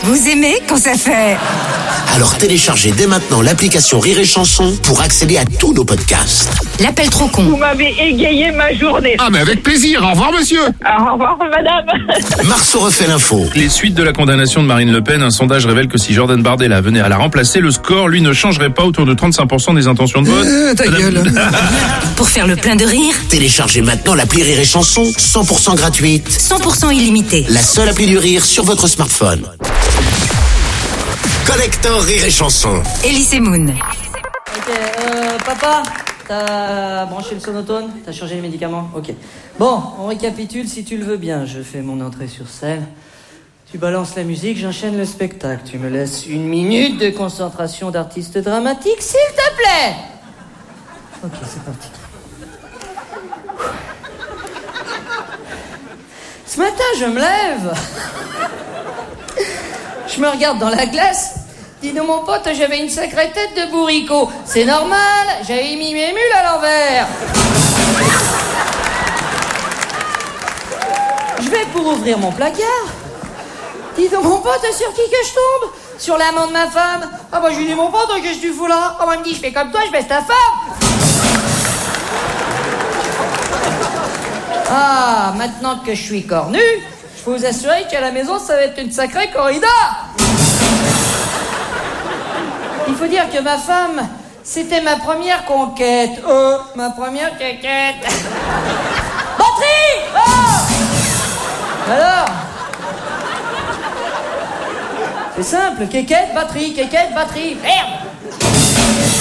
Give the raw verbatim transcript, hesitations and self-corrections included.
Vous aimez quand ça fait... Alors téléchargez dès maintenant l'application Rire et Chanson pour accéder à tous nos podcasts. L'appel trop con. Vous m'avez égayé ma journée. Ah mais avec plaisir, au revoir monsieur. Au revoir madame. Marceau refait l'info. Les suites de la condamnation de Marine Le Pen, un sondage révèle que si Jordan Bardella venait à la remplacer, le score, lui, ne changerait pas autour de trente-cinq pour cent des intentions de vote. Euh, ta gueule. Pour faire le plein de rire, Téléchargez maintenant l'appli Rire et Chanson, cent pour cent gratuite. cent pour cent illimité. La seule appli du rire sur votre smartphone. Connecteur Rire et Chanson. Elise Moon. Ok, euh, papa, t'as branché le sonotone? T'as changé les médicaments? Ok. Bon, on récapitule si tu le veux bien. Je fais mon entrée sur scène. Tu balances la musique, j'enchaîne le spectacle. Tu me laisses une minute de concentration d'artiste dramatique, s'il te plaît. Ok, c'est parti. Ce matin, je me lève. Je me regarde dans la glace. Dis donc mon pote, j'avais une sacrée tête de bourricot. C'est normal, j'avais mis mes mules à l'envers. Je vais pour ouvrir mon placard. Dis donc mon pote, sur qui que je tombe? Sur l'amant de ma femme. Ah bah je lui dis mon pote, qu'est-ce que tu fous là? Ah bah il me dit je fais comme toi, je baisse ta femme. Ah, maintenant que je suis cornu, je peux vous assurer qu'à la maison ça va être une sacrée corrida. Il faut dire que ma femme, c'était ma première conquête. Oh, ma première conquête. Batterie! Oh! Alors? C'est simple, quéquette, batterie, quéquette, batterie. Merde!